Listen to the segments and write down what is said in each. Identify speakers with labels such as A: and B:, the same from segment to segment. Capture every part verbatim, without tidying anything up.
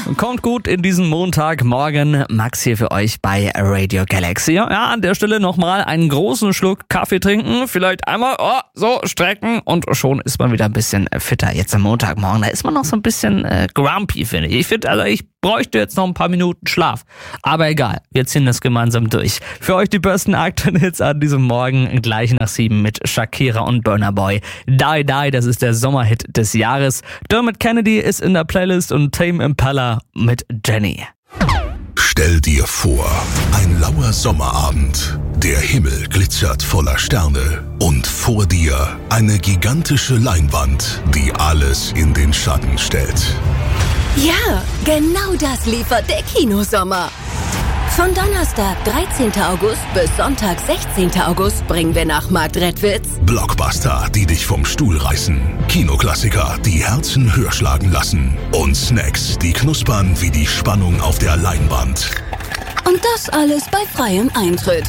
A: Kommt gut in diesen Montagmorgen. Max hier für euch bei Radio Galaxy. Ja, an der Stelle nochmal einen großen Schluck Kaffee trinken. Vielleicht einmal oh, so strecken und schon ist man wieder ein bisschen fitter. Jetzt am Montagmorgen, da ist man noch so ein bisschen äh, grumpy, finde ich. Ich finde, also ich bräuchte jetzt noch ein paar Minuten Schlaf. Aber egal, wir ziehen das gemeinsam durch. Für euch die besten aktuellen Hits an diesem Morgen, gleich nach sieben mit Shakira und Burna Boy. Die Die, das ist der Sommerhit des Jahres. Dermot Kennedy ist in der Playlist und Tame Impala mit Jenny.
B: Stell dir vor, ein lauer Sommerabend. Der Himmel glitzert voller Sterne. Und vor dir eine gigantische Leinwand, die alles in den Schatten stellt.
C: Ja, genau das liefert der Kinosommer. Von Donnerstag, dreizehnten August bis Sonntag, sechzehnten August bringen wir nach Marktredwitz
B: Blockbuster, die dich vom Stuhl reißen. Kinoklassiker, die Herzen höher schlagen lassen. Und Snacks, die knuspern wie die Spannung auf der Leinwand.
C: Und das alles bei freiem Eintritt.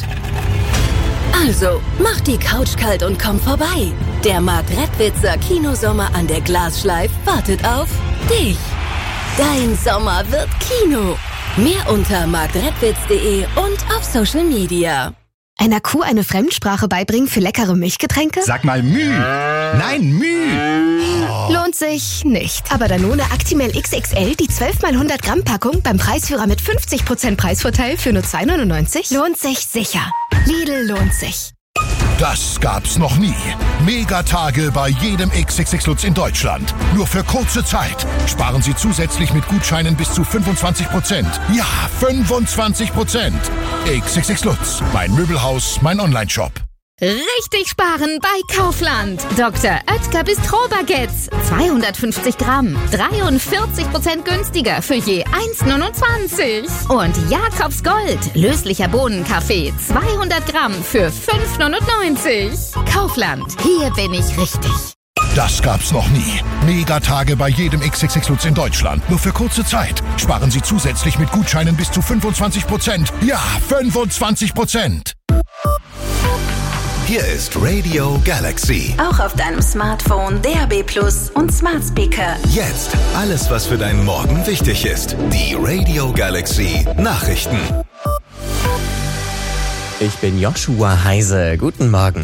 C: Also, mach die Couch kalt und komm vorbei. Der Marktredwitzer Kinosommer an der Glasschleif wartet auf dich. Dein Sommer wird Kino. Mehr unter marktredwitz punkt de und auf Social Media.
D: Einer Kuh eine Fremdsprache beibringen für leckere Milchgetränke?
E: Sag mal Müh. Nein, Müh. Oh.
D: Lohnt sich nicht. Aber Danone Actimel X X L, die zwölf mal hundert Gramm Packung beim Preisführer mit fünfzig Prozent Preisvorteil für nur zwei neunundneunzig, lohnt sich sicher. Lidl lohnt sich.
E: Das gab's noch nie. Megatage bei jedem X X X Lutz in Deutschland. Nur für kurze Zeit. Sparen Sie zusätzlich mit Gutscheinen bis zu fünfundzwanzig Prozent. Ja, fünfundzwanzig Prozent. X X X Lutz. Mein Möbelhaus, mein Onlineshop.
F: Richtig sparen bei Kaufland. Doktor Oetker Bistro-Baguettes. zweihundertfünfzig Gramm. dreiundvierzig Prozent günstiger für je eins neunundzwanzig. Und Jakobs Gold. Löslicher Bohnenkaffee. zweihundert Gramm für fünf neunundneunzig. Kaufland. Hier bin ich richtig.
E: Das gab's noch nie. Megatage bei jedem X X X Lutz in Deutschland. Nur für kurze Zeit. Sparen Sie zusätzlich mit Gutscheinen bis zu fünfundzwanzig Prozent. Ja, fünfundzwanzig Prozent.
B: Hier ist Radio Galaxy.
C: Auch auf deinem Smartphone, D A B Plus und Smart Speaker.
B: Jetzt alles, was für deinen Morgen wichtig ist. Die Radio Galaxy Nachrichten.
G: Ich bin Joshua Heise. Guten Morgen.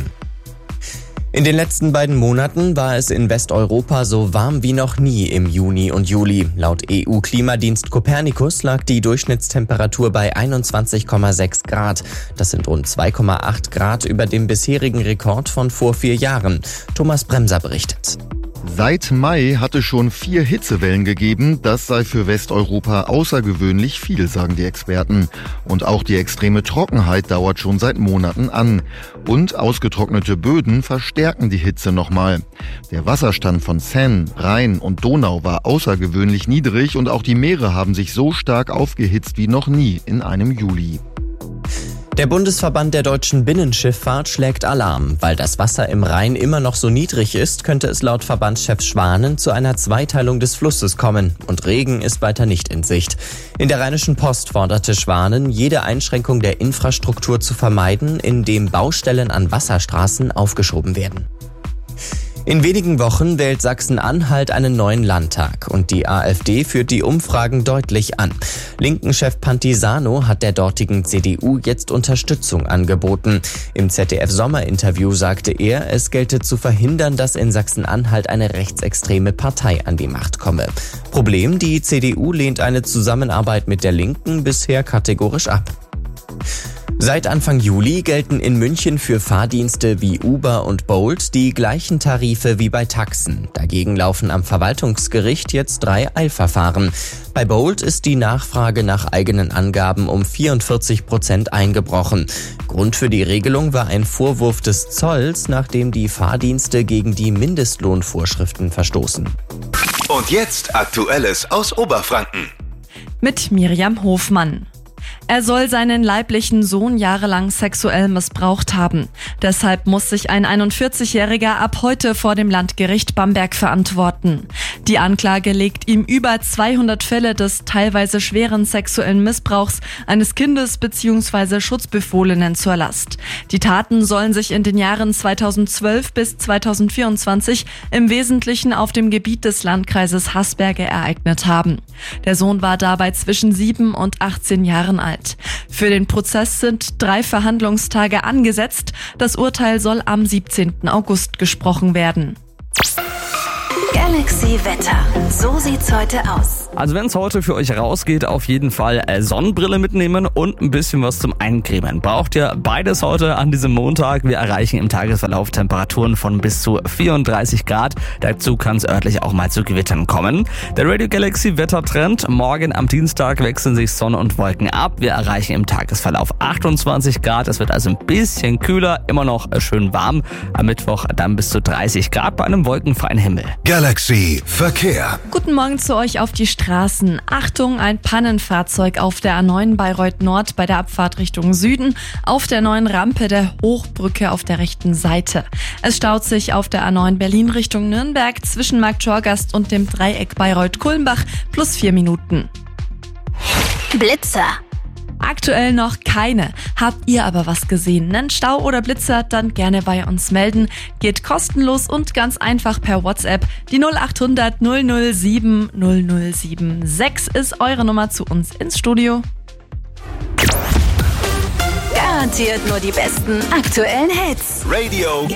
G: In den letzten beiden Monaten war es in Westeuropa so warm wie noch nie im Juni und Juli. Laut E U-Klimadienst Copernicus lag die Durchschnittstemperatur bei einundzwanzig Komma sechs Grad. Das sind rund zwei Komma acht Grad über dem bisherigen Rekord von vor vier Jahren. Thomas Bremser berichtet.
H: Seit Mai hatte schon vier Hitzewellen gegeben. Das sei für Westeuropa außergewöhnlich viel, sagen die Experten. Und auch die extreme Trockenheit dauert schon seit Monaten an. Und ausgetrocknete Böden verstärken die Hitze nochmal. Der Wasserstand von Seine, Rhein und Donau war außergewöhnlich niedrig und auch die Meere haben sich so stark aufgehitzt wie noch nie in einem Juli.
G: Der Bundesverband der deutschen Binnenschifffahrt schlägt Alarm. Weil das Wasser im Rhein immer noch so niedrig ist, könnte es laut Verbandschef Schwanen zu einer Zweiteilung des Flusses kommen. Und Regen ist weiter nicht in Sicht. In der Rheinischen Post forderte Schwanen, jede Einschränkung der Infrastruktur zu vermeiden, indem Baustellen an Wasserstraßen aufgeschoben werden. In wenigen Wochen wählt Sachsen-Anhalt einen neuen Landtag und die AfD führt die Umfragen deutlich an. Linken-Chef Pantisano hat der dortigen C D U jetzt Unterstützung angeboten. Im Z D F-Sommerinterview sagte er, es gelte zu verhindern, dass in Sachsen-Anhalt eine rechtsextreme Partei an die Macht komme. Problem, die C D U lehnt eine Zusammenarbeit mit der Linken bisher kategorisch ab. Seit Anfang Juli gelten in München für Fahrdienste wie Uber und Bolt die gleichen Tarife wie bei Taxen. Dagegen laufen am Verwaltungsgericht jetzt drei Eilverfahren. Bei Bolt ist die Nachfrage nach eigenen Angaben um vierundvierzig Prozent eingebrochen. Grund für die Regelung war ein Vorwurf des Zolls, nachdem die Fahrdienste gegen die Mindestlohnvorschriften verstoßen.
B: Und jetzt Aktuelles aus Oberfranken.
I: Mit Miriam Hofmann. Er soll seinen leiblichen Sohn jahrelang sexuell missbraucht haben. Deshalb muss sich ein einundvierzigjähriger ab heute vor dem Landgericht Bamberg verantworten. Die Anklage legt ihm über zweihundert Fälle des teilweise schweren sexuellen Missbrauchs eines Kindes bzw. Schutzbefohlenen zur Last. Die Taten sollen sich in den Jahren zweitausendzwölf bis zweitausendvierundzwanzig im Wesentlichen auf dem Gebiet des Landkreises Haßberge ereignet haben. Der Sohn war dabei zwischen sieben und achtzehn Jahren alt. Für den Prozess sind drei Verhandlungstage angesetzt. Das Urteil soll am siebzehnten August gesprochen werden.
C: Galaxy Wetter. So sieht's heute aus.
A: Also wenn es heute für euch rausgeht, auf jeden Fall Sonnenbrille mitnehmen und ein bisschen was zum Eincremen. Braucht ihr beides heute an diesem Montag. Wir erreichen im Tagesverlauf Temperaturen von bis zu vierunddreißig Grad. Dazu kann es örtlich auch mal zu Gewittern kommen. Der Radio Galaxy Wettertrend. Morgen am Dienstag wechseln sich Sonne und Wolken ab. Wir erreichen im Tagesverlauf achtundzwanzig Grad. Es wird also ein bisschen kühler, immer noch schön warm. Am Mittwoch dann bis zu dreißig Grad bei einem wolkenfreien Himmel.
B: Galaxy Verkehr.
I: Guten Morgen zu euch auf die Straßen. Achtung, ein Pannenfahrzeug auf der A neun Bayreuth Nord bei der Abfahrt Richtung Süden, auf der neuen Rampe der Hochbrücke auf der rechten Seite. Es staut sich auf der A neun Berlin Richtung Nürnberg zwischen Markt Schorgast und dem Dreieck Bayreuth-Kulmbach plus vier Minuten.
C: Blitzer.
I: Aktuell noch keine. Habt ihr aber was gesehen? Nen Stau oder Blitzer? Dann gerne bei uns melden. Geht kostenlos und ganz einfach per WhatsApp. Die null acht hundert null null sieben null null sieben sechs ist eure Nummer zu uns ins Studio.
C: Garantiert nur die besten aktuellen Hits.
B: Radio